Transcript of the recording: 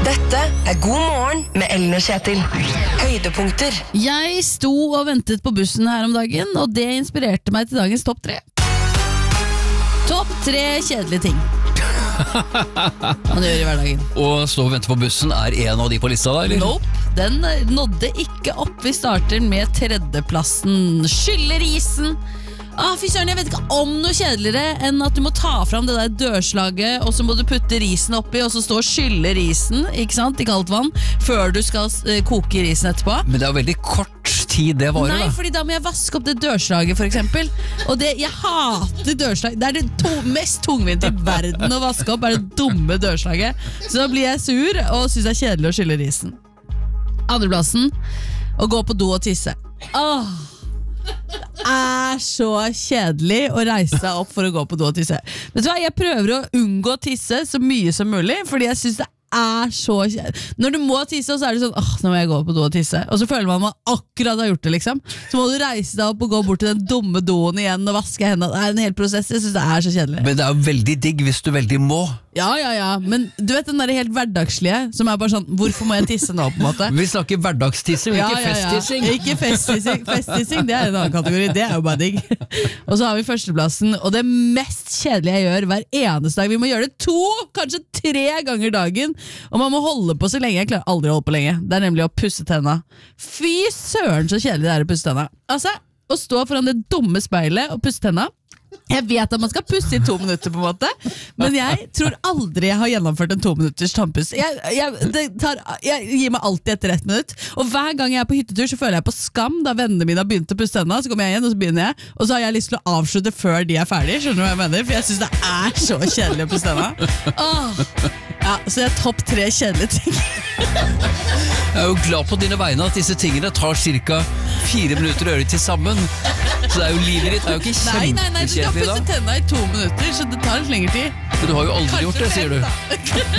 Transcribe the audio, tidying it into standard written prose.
Dette God morgen med Ellen og Kjetil. Høydepunkter. Jeg sto og ventet på bussen her om dagen, og det inspirerte meg til dagens topp 3. Topp 3 kjedelige ting man gjør i hverdagen. Og stå og vente på bussen en av de på lista da, eller? Nope, den nådde ikke opp. Vi starter med 3.-plassen. Skyllerisen. Fy søren, jeg vet ikke om noe kjedeligere enn at du må ta fram det der dørslaget, og så må du putte risen oppi, og så stå og skylle risen, ikke sant, i kaldt vann, før du skal koke risen etterpå. Men det veldig kort tid det varer. Nei, fordi da må jeg vaske opp det dørslaget for eksempel. Og jeg hater dørslag. Det det mest tungvinte i verden å vaske opp, det dumme dørslaget. Så da blir jeg sur og synes det kjedelig å skylle risen. 2.-plassen, å gå på do og tisse. Det så kjedelig å reise seg opp for å gå på do og tisse. Vet du hva, jeg prøver å unngå å tisse så mye som mulig, fordi jeg synes det så kjedelig. Når du må tisse, så det sånn, nå må jeg gå på do og tisse. Og så føler man akkurat har gjort det, liksom. Så må du reise deg opp og gå bort til den dumme doen igjen og vaske hendene. Det en hel prosess, jeg synes det så kjedelig. Men det jo veldig digg hvis du veldig må. Ja, men du vet den der helt hverdagslige, som bare sånn, hvorfor må jeg tisse nå, på en måte? Vi snakker hverdagstissing, ikke festtissing. Ikke festtissing, festtissing, det en annen kategori, det jo bare digg. Og så har vi 1.-plassen, og det mest kjedelige jeg gjør hver eneste dag, vi må gjøre det 2, kanskje 3 ganger dagen, og man må holde på så lenge. Jeg klarer aldri å holde på lenge. Det nemlig å pusse tenna. Fy søren så kjedelig det å pusse tenna. Altså, å stå foran det dumme speilet og pusse tenna. Jeg vet at man skal pusse i 2 minutter på en måte, men jeg tror aldri jeg har gjennomført en 2 minutters tannpuss. Jeg gir meg alltid etter 1 minutt, og hver gang jeg på hyttetur så føler jeg på skam da vennene mine har begynt å pusse tennene, så kommer jeg igjen og så begynner jeg, og så har jeg lyst til å avslutte før de ferdige, skjønner du hva jeg mener? For jeg synes det så kjedelig å pusse tennene. Ja, så jeg topp 3 kjedelige ting. Jeg jo glad på dine vegne at disse tingene tar cirka 4 minutter å gjøre til sammen. Så det jo livet ditt, jo ikke kjempekjedelig da. Nei, du skal pusse tennene i 2 minutter, så det tar litt lengre tid. Men du har jo aldri gjort det, sier du.